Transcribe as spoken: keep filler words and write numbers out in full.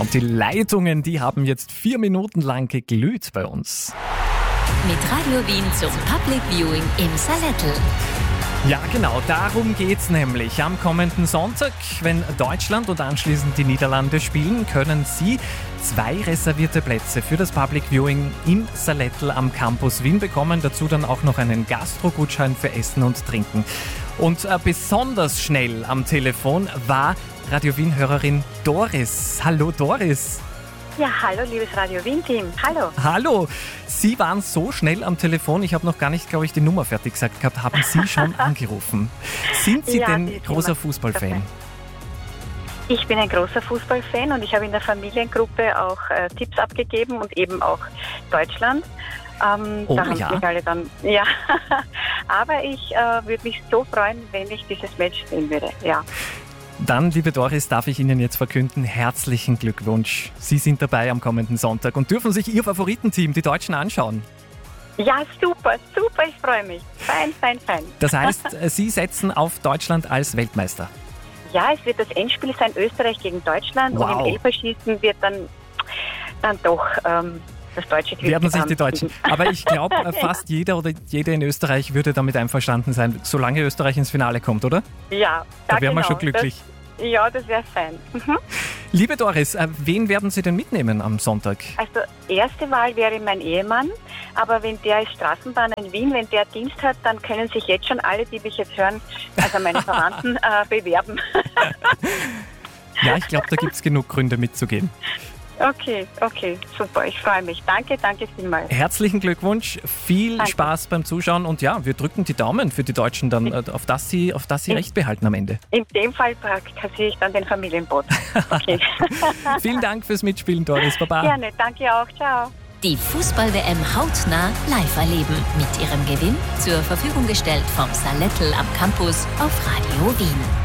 Und die Leitungen, die haben jetzt vier Minuten lang geglüht bei uns. Mit Radio Wien zum Public Viewing im Salettl. Ja, genau, darum geht's nämlich. Am kommenden Sonntag, wenn Deutschland und anschließend die Niederlande spielen, können Sie zwei reservierte Plätze für das Public Viewing im Salettl am Campus Wien bekommen. Dazu dann auch noch einen Gastro-Gutschein für Essen und Trinken. Und äh, besonders schnell am Telefon war Radio Wien-Hörerin Doris. Hallo Doris. Ja, hallo liebes Radio Wien-Team. Hallo. Hallo. Sie waren so schnell am Telefon, ich habe noch gar nicht, glaube ich, die Nummer fertig gesagt gehabt. Haben Sie schon angerufen? Sind Sie Ja, denn die großer Nummer. Fußballfan? Ich bin ein großer Fußballfan und ich habe in der Familiengruppe auch äh, Tipps abgegeben und eben auch Deutschland. Ähm, Oh, da haben ja. sich alle dann, ja. Aber ich äh, würde mich so freuen, wenn ich dieses Match sehen würde. Ja. Dann, liebe Doris, darf ich Ihnen jetzt verkünden, herzlichen Glückwunsch. Sie sind dabei am kommenden Sonntag und dürfen sich Ihr Favoritenteam, die Deutschen, anschauen. Ja, super, super, ich freue mich. Fein, fein, fein. Das heißt, Sie setzen auf Deutschland als Weltmeister. Ja, es wird das Endspiel sein, Österreich gegen Deutschland. Wow. Und im Elferschießen wird dann, dann doch ähm, das deutsche Glück Werden sich die ähm, Deutschen. siegen. Aber ich glaube, fast jeder oder jede in Österreich würde damit einverstanden sein, solange Österreich ins Finale kommt, oder? Ja, Da ja, wären wir genau. schon glücklich. Das, ja, das wäre fein. Mhm. Liebe Doris, äh, wen werden Sie denn mitnehmen am Sonntag? Also erste Wahl wäre mein Ehemann, aber wenn der ist Straßenbahn in Wien, wenn der Dienst hat, dann können sich jetzt schon alle, die mich jetzt hören, also meine Verwandten, äh, bewerben. Ja, ich glaube, da gibt es genug Gründe mitzugehen. Okay, okay, super, ich freue mich. Danke, danke vielmals. Herzlichen Glückwunsch, viel Danke. Spaß beim Zuschauen und ja, wir drücken die Daumen für die Deutschen dann, äh, auf dass sie, auf dass sie Ich- recht behalten am Ende. In dem Fall kassiere ich dann den Familienbot. Okay. Vielen Dank fürs Mitspielen, Doris. Baba. Gerne, danke auch, ciao. Die Fußball-W M hautnah live erleben. Mit ihrem Gewinn zur Verfügung gestellt vom Salettl am Campus auf Radio Wien.